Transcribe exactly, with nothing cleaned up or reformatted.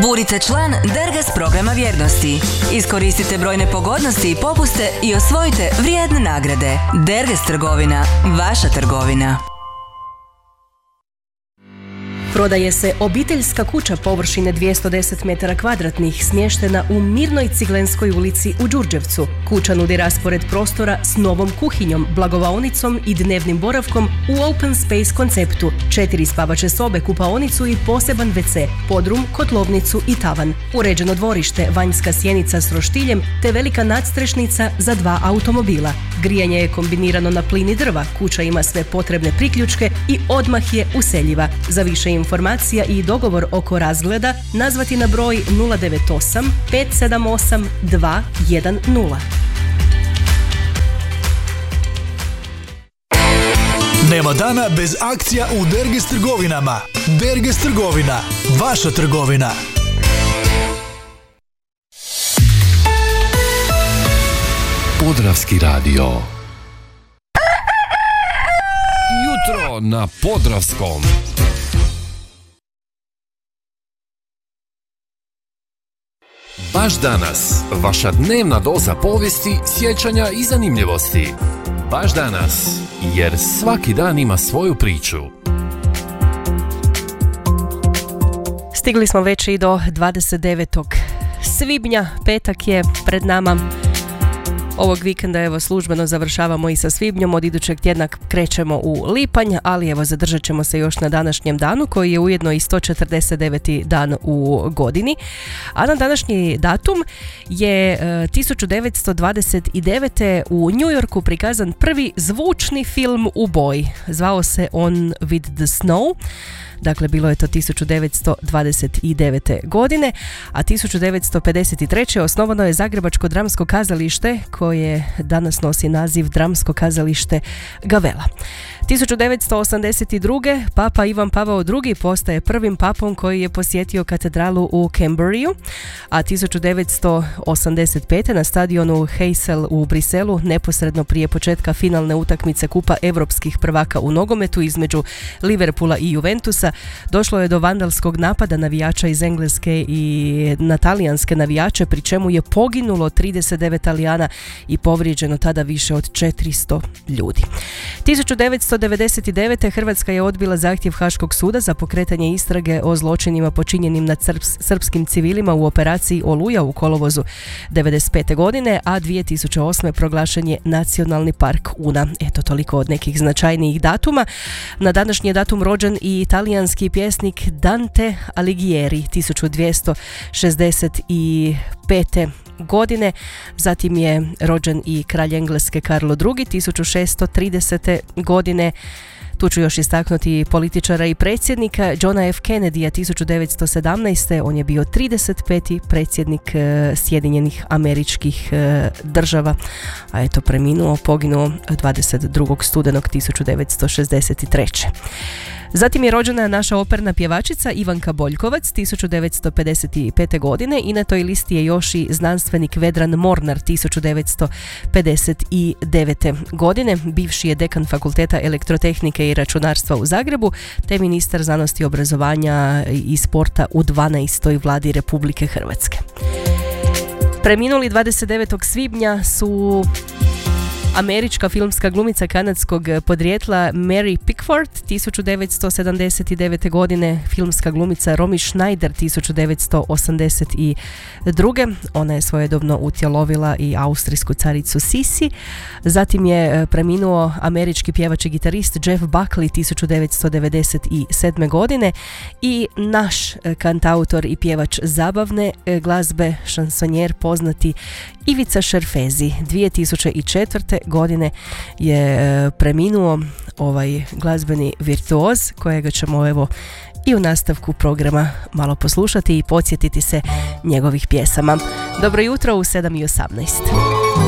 Budite član Derges programa vjernosti. Iskoristite brojne pogodnosti i popuste i osvojite vrijedne nagrade. Derges trgovina, vaša trgovina. Prodaje se obiteljska kuća površine dvjesto deset metara kvadratnih smještena u mirnoj Ciglenskoj ulici u Đurđevcu. Kuća nudi raspored prostora s novom kuhinjom, blagovaonicom i dnevnim boravkom u open space konceptu. Četiri spavače sobe, kupaonicu i poseban ve ce, podrum, kotlovnicu i tavan. Uređeno dvorište, vanjska sjenica s roštiljem te velika nadstrešnica za dva automobila. Grijanje je kombinirano na plin i drva. Kuća ima sve potrebne priključke i odmah je useljiva. Za više informacija i dogovor oko razgleda nazvati na broj nula devet osam pet sedam osam dva jedan nula. Nema dana bez akcija u Derges trgovinama. Derges trgovina, vaša trgovina. Podravski radio. Jutro na Podravskom. Baš danas, vaša dnevna doza povijesti, sjećanja i zanimljivosti. Baš danas, jer svaki dan ima svoju priču. Stigli smo već i do dvadeset devetog svibnja, petak je pred nama. Ovog vikenda evo službeno završavamo i sa svibnjom, od idućeg tjedna krećemo u lipanj, ali evo zadržat ćemo se još na današnjem danu koji je ujedno i sto četrdeset deveti dan u godini. A na današnji datum je e, tisuću devetsto dvadeset devete. u New Yorku prikazan prvi zvučni film u boji. Zvao se On with the Snow. Dakle, bilo je to tisuću devetsto dvadeset devete. godine, a tisuću devetsto pedeset treće. osnovano je Zagrebačko dramsko kazalište koje danas nosi naziv Dramsko kazalište Gavella. tisuću devetsto osamdeset druge. Papa Ivan Pavao drugi. postaje prvim papom koji je posjetio katedralu u Canberriju, a tisuću devetsto osamdeset pete. na stadionu Heysel u Briselu, neposredno prije početka finalne utakmice Kupa europskih prvaka u nogometu između Liverpoola i Juventusa, došlo je do vandalskog napada navijača iz Engleske i na talijanske navijače, pri čemu je poginulo trideset devet Talijana i povrijeđeno tada više od četiristo ljudi. tisuću devetsto devedeset devete. Hrvatska je odbila zahtjev Haškog suda za pokretanje istrage o zločinima počinjenim nad srps, srpskim civilima u operaciji Oluja u kolovozu devedeset pete. godine, a dvije tisuće osme. proglašen je Nacionalni park Una. Eto, toliko od nekih značajnijih datuma. Na današnji je datum rođen i italijanski pjesnik Dante Alighieri tisuću dvjesto šezdeset pete. godine. Zatim je rođen i kralj Engleske Karlo drugi tisuću šessto tridesete. godine. Tu ću još istaknuti političara i predsjednika Johna F. Kennedya tisuću devetsto sedamnaeste. On je bio trideset peti predsjednik e, Sjedinjenih Američkih e, država, a eto preminuo, poginuo dvadeset drugog studenog tisuću devetsto šezdeset treće. Zatim je rođena naša operna pjevačica Ivanka Boljkovac tisuću devetsto pedeset pete. godine i na toj listi je još i znanstvenik Vedran Mornar tisuću devetsto pedeset devete. godine. Bivši je dekan Fakulteta elektrotehnike i računarstva u Zagrebu te ministar znanosti, obrazovanja i sporta u dvanaestoj vladi Republike Hrvatske. Preminuli dvadeset devetog svibnja su američka filmska glumica kanadskog podrijetla Mary Pickford tisuću devetsto sedamdeset devete. godine, filmska glumica Romy Schneider tisuću devetsto osamdeset druge. Ona je svojedobno utjelovila i austrijsku caricu Sisi. Zatim je preminuo američki pjevač i gitarist Jeff Buckley tisuću devetsto devedeset sedme. godine i naš kantautor i pjevač zabavne glazbe, šansonjer poznati Ivica Šerfezi dvije tisuće četvrte. godine je preminuo ovaj glazbeni virtuoz kojega ćemo evo i u nastavku programa malo poslušati i podsjetiti se njegovih pjesama. Dobro jutro u sedam i osamnaest.